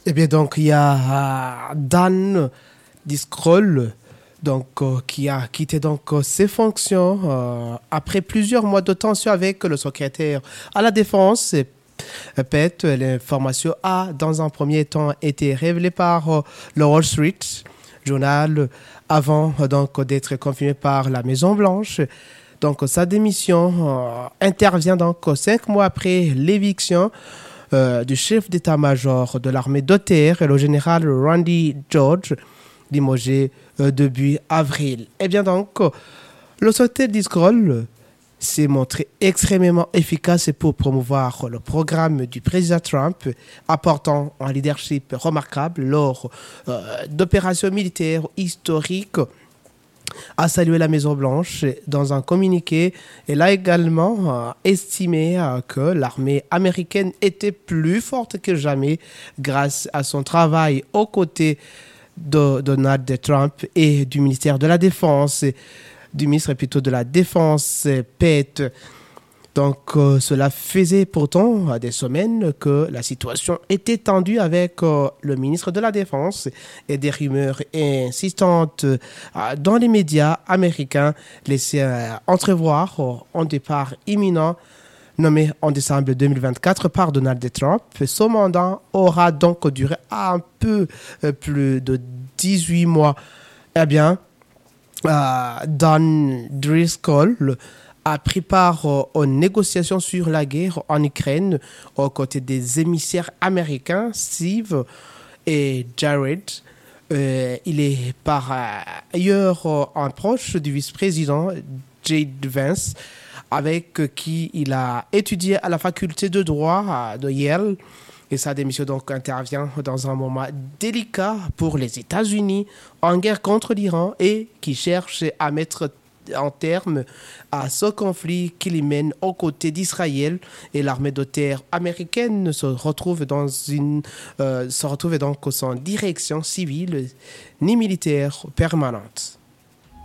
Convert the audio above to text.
Eh bien, donc, il y a Dan Discroll, qui a quitté ses fonctions après plusieurs mois de tension avec le secrétaire à la Défense. Pete, l'information a, dans un premier temps, été révélée par le Wall Street Journal avant d'être confirmée par la Maison-Blanche. Donc, sa démission intervient 5 mois après l'éviction du chef d'état-major de l'armée de terre, le général Randy George, limogé début avril. Eh bien le secrétaire Discroll s'est montré extrêmement efficace pour promouvoir le programme du président Trump, apportant un leadership remarquable lors d'opérations militaires historiques, a salué la Maison-Blanche dans un communiqué. Elle a également estimé que l'armée américaine était plus forte que jamais grâce à son travail aux côtés de Donald Trump et du ministère de la Défense, du ministre plutôt de la Défense, Pete. Cela faisait pourtant des semaines que la situation était tendue avec le ministre de la Défense et des rumeurs insistantes dans les médias américains laissaient entrevoir un départ imminent nommé en décembre 2024 par Donald Trump. Son mandat aura donc duré un peu plus de 18 mois. Eh bien, Dan Driscoll a pris part aux négociations sur la guerre en Ukraine aux côtés des émissaires américains Steve et Jared. Il est par ailleurs un proche du vice-président J.D. Vance, avec qui il a étudié à la faculté de droit de Yale. Et sa démission intervient dans un moment délicat pour les États-Unis en guerre contre l'Iran et qui cherche à mettre en terme à ce conflit qui les mène aux côtés d'Israël, et l'armée de terre américaine se retrouve sans direction civile ni militaire permanente.